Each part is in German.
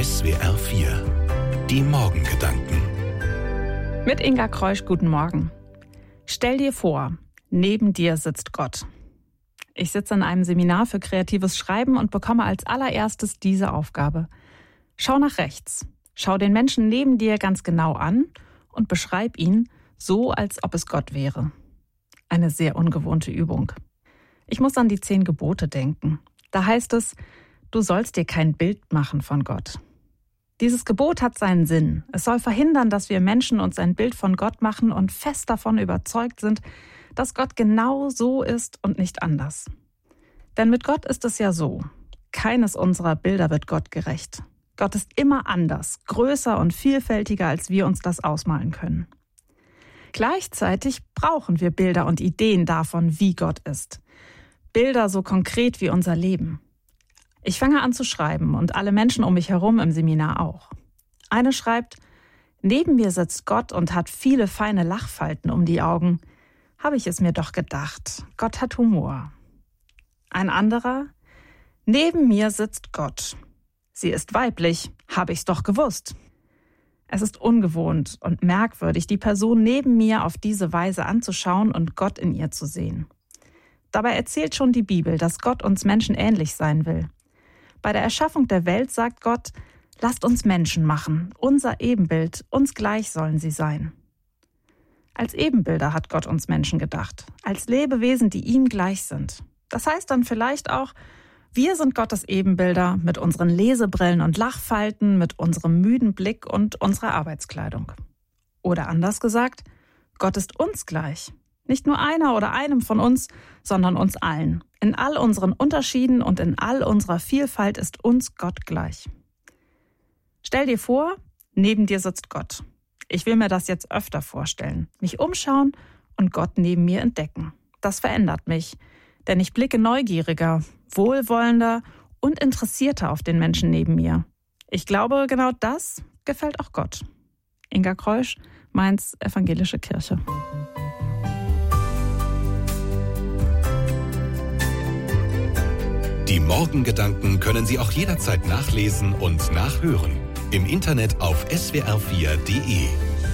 SWR 4. Die Morgengedanken. Mit Inga Kreusch, guten Morgen. Stell dir vor, neben dir sitzt Gott. Ich sitze in einem Seminar für kreatives Schreiben und bekomme als allererstes diese Aufgabe. Schau nach rechts. Schau den Menschen neben dir ganz genau an und beschreib ihn so, als ob es Gott wäre. Eine sehr ungewohnte Übung. Ich muss an die 10 Gebote denken. Da heißt es, du sollst dir kein Bild machen von Gott. Dieses Gebot hat seinen Sinn. Es soll verhindern, dass wir Menschen uns ein Bild von Gott machen und fest davon überzeugt sind, dass Gott genau so ist und nicht anders. Denn mit Gott ist es ja so, keines unserer Bilder wird Gott gerecht. Gott ist immer anders, größer und vielfältiger, als wir uns das ausmalen können. Gleichzeitig brauchen wir Bilder und Ideen davon, wie Gott ist. Bilder so konkret wie unser Leben. Ich fange an zu schreiben und alle Menschen um mich herum im Seminar auch. Eine schreibt, neben mir sitzt Gott und hat viele feine Lachfalten um die Augen. Habe ich es mir doch gedacht, Gott hat Humor. Ein anderer, neben mir sitzt Gott. Sie ist weiblich, habe ich's doch gewusst. Es ist ungewohnt und merkwürdig, die Person neben mir auf diese Weise anzuschauen und Gott in ihr zu sehen. Dabei erzählt schon die Bibel, dass Gott uns Menschen ähnlich sein will. Bei der Erschaffung der Welt sagt Gott, lasst uns Menschen machen, unser Ebenbild, uns gleich sollen sie sein. Als Ebenbilder hat Gott uns Menschen gedacht, als Lebewesen, die ihm gleich sind. Das heißt dann vielleicht auch, wir sind Gottes Ebenbilder mit unseren Lesebrillen und Lachfalten, mit unserem müden Blick und unserer Arbeitskleidung. Oder anders gesagt, Gott ist uns gleich. Nicht nur einer oder einem von uns, sondern uns allen. In all unseren Unterschieden und in all unserer Vielfalt ist uns Gott gleich. Stell dir vor, neben dir sitzt Gott. Ich will mir das jetzt öfter vorstellen. Mich umschauen und Gott neben mir entdecken. Das verändert mich, denn ich blicke neugieriger, wohlwollender und interessierter auf den Menschen neben mir. Ich glaube, genau das gefällt auch Gott. Inga Kreusch, Mainz, Evangelische Kirche. Die Morgengedanken können Sie auch jederzeit nachlesen und nachhören. Im Internet auf swr4.de.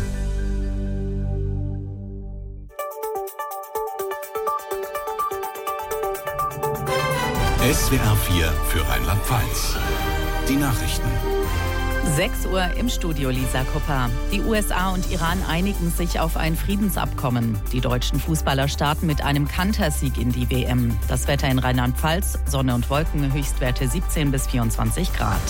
SWR 4 für Rheinland-Pfalz. Die Nachrichten. 6 Uhr im Studio, Lisa Kupper. Die USA und Iran einigen sich auf ein Friedensabkommen. Die deutschen Fußballer starten mit einem Kantersieg in die WM. Das Wetter in Rheinland-Pfalz, Sonne und Wolken, Höchstwerte 17 bis 24 Grad.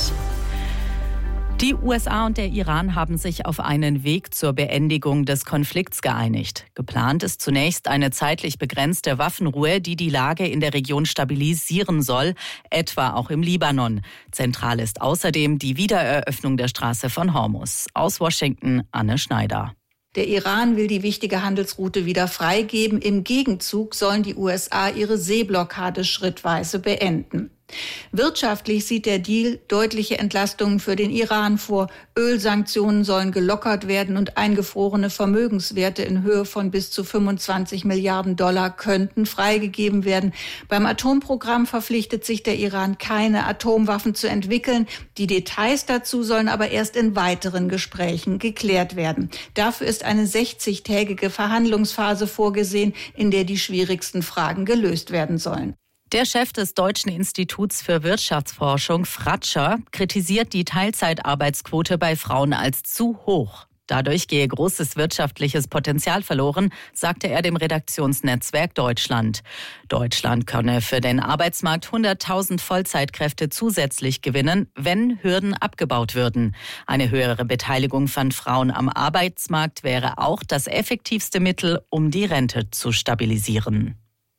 Die USA und der Iran haben sich auf einen Weg zur Beendigung des Konflikts geeinigt. Geplant ist zunächst eine zeitlich begrenzte Waffenruhe, die die Lage in der Region stabilisieren soll, etwa auch im Libanon. Zentral ist außerdem die Wiedereröffnung der Straße von Hormuz. Aus Washington, Anne Schneider. Der Iran will die wichtige Handelsroute wieder freigeben. Im Gegenzug sollen die USA ihre Seeblockade schrittweise beenden. Wirtschaftlich sieht der Deal deutliche Entlastungen für den Iran vor. Ölsanktionen sollen gelockert werden und eingefrorene Vermögenswerte in Höhe von bis zu 25 Milliarden Dollar könnten freigegeben werden. Beim Atomprogramm verpflichtet sich der Iran, keine Atomwaffen zu entwickeln. Die Details dazu sollen aber erst in weiteren Gesprächen geklärt werden. Dafür ist eine 60-tägige Verhandlungsphase vorgesehen, in der die schwierigsten Fragen gelöst werden sollen. Der Chef des Deutschen Instituts für Wirtschaftsforschung, Fratscher, kritisiert die Teilzeitarbeitsquote bei Frauen als zu hoch. Dadurch gehe großes wirtschaftliches Potenzial verloren, sagte er dem Redaktionsnetzwerk Deutschland. Deutschland könne für den Arbeitsmarkt 100.000 Vollzeitkräfte zusätzlich gewinnen, wenn Hürden abgebaut würden. Eine höhere Beteiligung von Frauen am Arbeitsmarkt wäre auch das effektivste Mittel, um die Rente zu stabilisieren.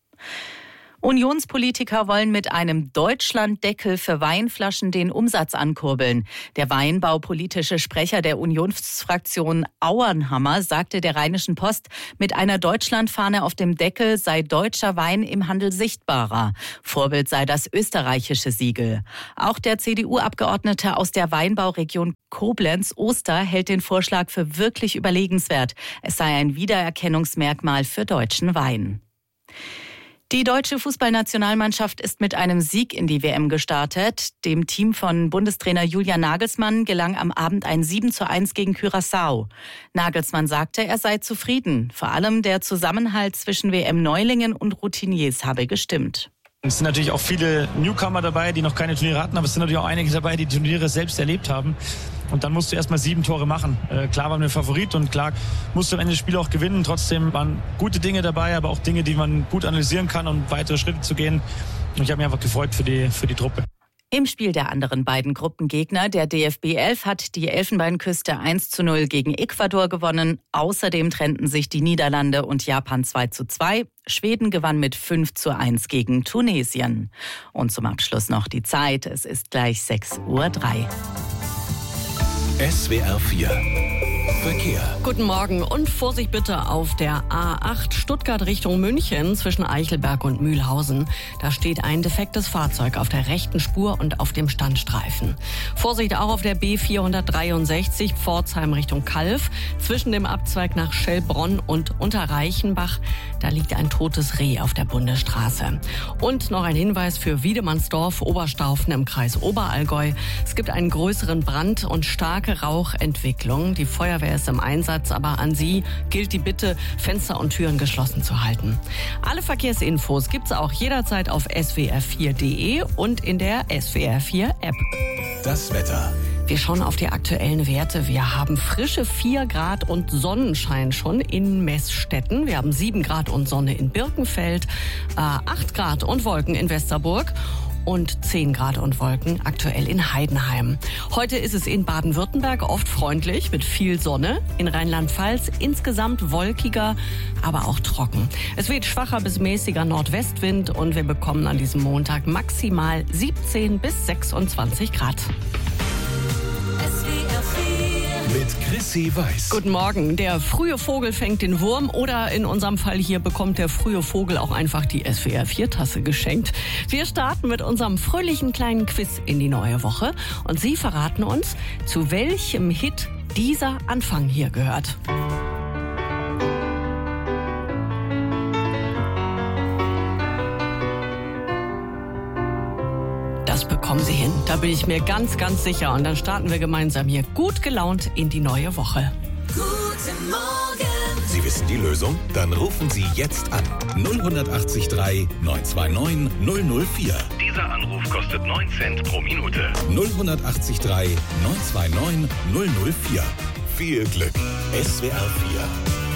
Unionspolitiker wollen mit einem Deutschlanddeckel für Weinflaschen den Umsatz ankurbeln. Der weinbaupolitische Sprecher der Unionsfraktion Auernhammer sagte der Rheinischen Post, mit einer Deutschlandfahne auf dem Deckel sei deutscher Wein im Handel sichtbarer. Vorbild sei das österreichische Siegel. Auch der CDU-Abgeordnete aus der Weinbauregion Koblenz-Oster hält den Vorschlag für wirklich überlegenswert. Es sei ein Wiedererkennungsmerkmal für deutschen Wein. Die deutsche Fußballnationalmannschaft ist mit einem Sieg in die WM gestartet. Dem Team von Bundestrainer Julian Nagelsmann gelang am Abend ein 7:1 gegen Curaçao. Nagelsmann sagte, er sei zufrieden. Vor allem der Zusammenhalt zwischen WM-Neulingen und Routiniers habe gestimmt. Es sind natürlich auch viele Newcomer dabei, die noch keine Turniere hatten, aber es sind natürlich auch einige dabei, die Turniere selbst erlebt haben. Und dann musst du erstmal 7 Tore machen. Klar waren wir Favorit und klar musst du am Ende das Spiel auch gewinnen. Trotzdem waren gute Dinge dabei, aber auch Dinge, die man gut analysieren kann, um weitere Schritte zu gehen. Und ich habe mich einfach gefreut für die Truppe. Im Spiel der anderen beiden Gruppengegner, der DFB 11, hat die Elfenbeinküste 1:0 gegen Ecuador gewonnen. Außerdem trennten sich die Niederlande und Japan 2:2. Schweden gewann mit 5:1 gegen Tunesien. Und zum Abschluss noch die Zeit. Es ist gleich 6:03 Uhr. SWR 4 Verkehr. Guten Morgen und Vorsicht bitte auf der A8 Stuttgart Richtung München zwischen Eichelberg und Mühlhausen. Da steht ein defektes Fahrzeug auf der rechten Spur und auf dem Standstreifen. Vorsicht auch auf der B463 Pforzheim Richtung Calw zwischen dem Abzweig nach Schellbronn und Unterreichenbach. Da liegt ein totes Reh auf der Bundesstraße. Und noch ein Hinweis für Wiedemannsdorf, Oberstaufen im Kreis Oberallgäu. Es gibt einen größeren Brand und starke Rauchentwicklung. Die Feuerwehr ist im Einsatz, aber an Sie gilt die Bitte, Fenster und Türen geschlossen zu halten. Alle Verkehrsinfos gibt's auch jederzeit auf swr4.de und in der SWR4 App. Das Wetter. Wir schauen auf die aktuellen Werte. Wir haben frische 4 Grad und Sonnenschein schon in Meßstetten. Wir haben 7 Grad und Sonne in Birkenfeld, 8 Grad und Wolken in Westerburg. Und 10 Grad und Wolken aktuell in Heidenheim. Heute ist es in Baden-Württemberg oft freundlich mit viel Sonne. In Rheinland-Pfalz insgesamt wolkiger, aber auch trocken. Es weht schwacher bis mäßiger Nordwestwind und wir bekommen an diesem Montag maximal 17 bis 26 Grad. Mit Chrissy Weiß. Guten Morgen. Der frühe Vogel fängt den Wurm oder in unserem Fall hier bekommt der frühe Vogel auch einfach die SWR4-Tasse geschenkt. Wir starten mit unserem fröhlichen kleinen Quiz in die neue Woche und Sie verraten uns, zu welchem Hit dieser Anfang hier gehört. Das bekommen Sie hin, da bin ich mir ganz, ganz sicher. Und dann starten wir gemeinsam hier gut gelaunt in die neue Woche. Guten Morgen! Sie wissen die Lösung? Dann rufen Sie jetzt an. 0183 929 004. Dieser Anruf kostet 9 Cent pro Minute. 0183 929 004. Viel Glück. SWR 4